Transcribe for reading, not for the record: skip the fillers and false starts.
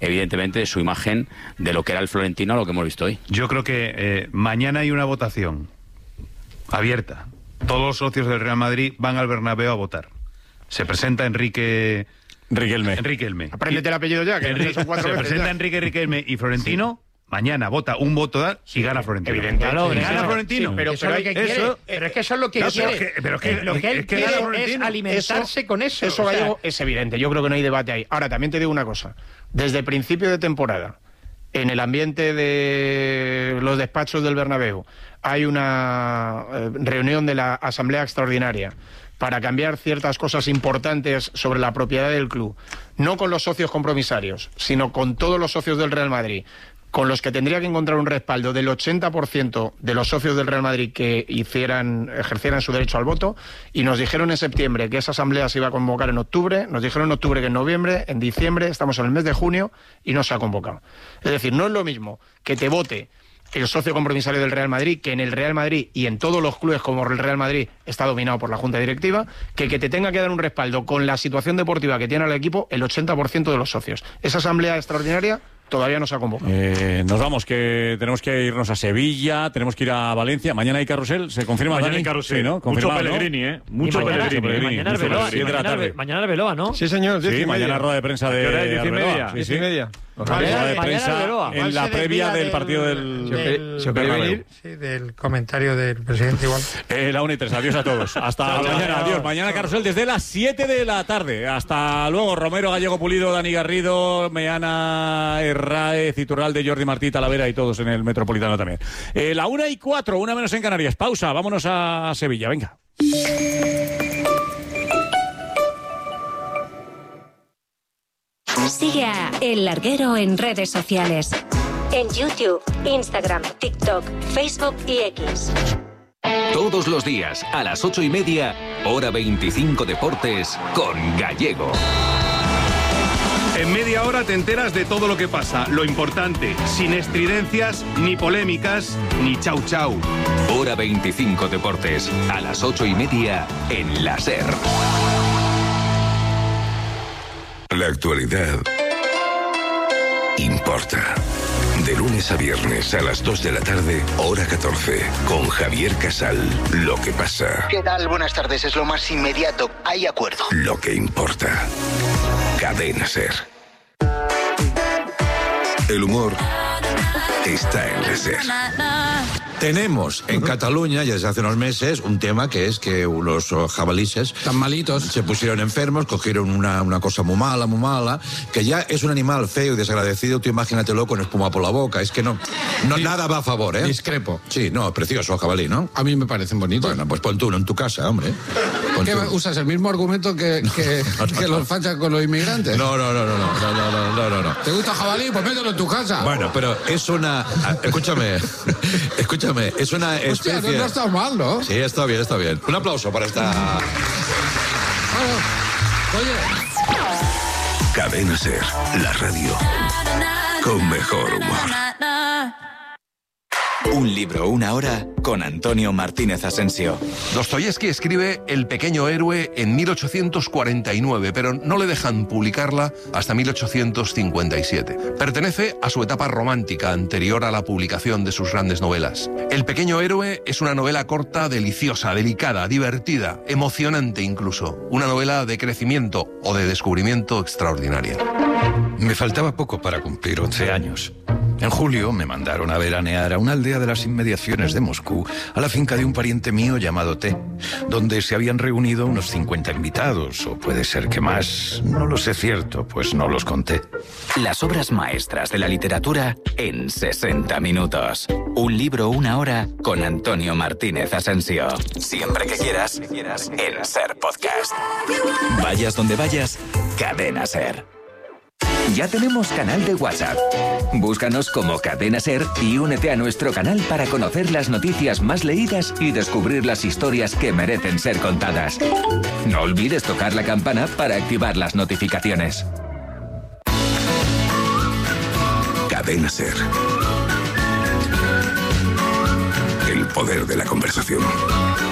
evidentemente, su imagen de lo que era el Florentino a lo que hemos visto hoy. Yo creo que mañana hay una votación abierta. Todos los socios del Real Madrid van al Bernabéu a votar. Se presenta Enrique Riquelme. Apréndete el apellido ya, que son 4 Se veces presenta ya. Enrique Riquelme y Florentino. Sí. Mañana vota un voto y gana Florentino. Evidentemente. Gana Florentino. Sí, pero es lo que quiere. Pero es que eso es lo que quiere. Pero es que lo que él quiere es alimentarse con eso. Eso, Gallego, es evidente. Yo creo que no hay debate ahí. Ahora, también te digo una cosa. Desde principio de temporada, en el ambiente de los despachos del Bernabéu, hay una reunión de la Asamblea Extraordinaria para cambiar ciertas cosas importantes sobre la propiedad del club, no con los socios compromisarios, sino con todos los socios del Real Madrid, con los que tendría que encontrar un respaldo del 80% de los socios del Real Madrid que ejercieran su derecho al voto, y nos dijeron en septiembre que esa asamblea se iba a convocar en octubre, nos dijeron en octubre que en noviembre, en diciembre, estamos en el mes de junio y no se ha convocado. Es decir, no es lo mismo que te vote el socio compromisario del Real Madrid, que en el Real Madrid y en todos los clubes como el Real Madrid está dominado por la Junta Directiva, que te tenga que dar un respaldo con la situación deportiva que tiene el equipo el 80% de los socios. Esa asamblea extraordinaria todavía no se ha convocado. Nos vamos, que tenemos que irnos a Sevilla, tenemos que ir a Valencia. Mañana hay carrusel, ¿se confirma? Mañana hay carrusel, sí, ¿no? Mucho Pellegrini, ¿eh? Mucho Pellegrini. Mañana Arbeloa, ¿no? Sí, señor. Sí, mañana rueda de prensa de Arbeloa. 10:30. Rueda de prensa en la previa del partido del comentario del presidente igual. La 1:03. Adiós a todos. Hasta mañana. Adiós. Mañana carrusel desde las 7 de la tarde. Hasta luego. Romero, Gallego Pulido, Dani Garrido, Meana Herráez, Iturralde, Jordi Martí, Talavera y todos en el Metropolitano también. La 1:04, 1 menos en Canarias. Pausa. Vámonos a Sevilla. Venga. Sigue a El Larguero en redes sociales. En YouTube, Instagram, TikTok, Facebook y X. Todos los días, a las 8:30, Hora 25 Deportes, con Gallego. En media hora te enteras de todo lo que pasa, lo importante, sin estridencias, ni polémicas, ni chau chau. Hora 25 Deportes, a las 8:30, en la SER. La actualidad importa. De lunes a viernes a las 2 de la tarde, hora 14, con Javier Casal. Lo que pasa. ¿Qué tal? Buenas tardes. Es lo más inmediato. Hay acuerdo. Lo que importa. Cadena SER. El humor está en la SER. Tenemos en Cataluña, ya desde hace unos meses, un tema que es que los jabalíes tan malitos se pusieron enfermos, cogieron una cosa muy mala, que ya es un animal feo y desagradecido. Tú imagínatelo con espuma por la boca. Es que no nada va a favor, ¿eh? Discrepo. Sí, no, precioso jabalí, ¿no? A mí me parecen bonitos. Bueno, pues pon tú uno en tu casa, hombre. ¿Qué usas el mismo argumento que los fachas con los inmigrantes? No. ¿Te gusta jabalí? Pues mételo en tu casa. Bueno, pero es una... Escúchame, es una especie... Hostia, no está mal, ¿no? Sí, está bien. Un aplauso para esta... Oye. Cadena SER, la radio con mejor humor. Un libro, una hora, con Antonio Martínez Asensio. Dostoyevski escribe El pequeño héroe en 1849, pero no le dejan publicarla hasta 1857. Pertenece a su etapa romántica, anterior a la publicación de sus grandes novelas. El pequeño héroe es una novela corta, deliciosa, delicada, divertida, emocionante incluso. Una novela de crecimiento o de descubrimiento extraordinaria. Me faltaba poco para cumplir 11 años. En julio me mandaron a veranear a una aldea de las inmediaciones de Moscú, a la finca de un pariente mío llamado T, donde se habían reunido unos 50 invitados, o puede ser que más. No lo sé cierto, pues no los conté. Las obras maestras de la literatura en 60 minutos. Un libro, una hora, con Antonio Martínez Asensio. Siempre que quieras, en SER Podcast. Vayas donde vayas, Cadena SER. Ya tenemos canal de WhatsApp. Búscanos como Cadena SER y únete a nuestro canal para conocer las noticias más leídas y descubrir las historias que merecen ser contadas. No olvides tocar la campana para activar las notificaciones. Cadena SER. El poder de la conversación.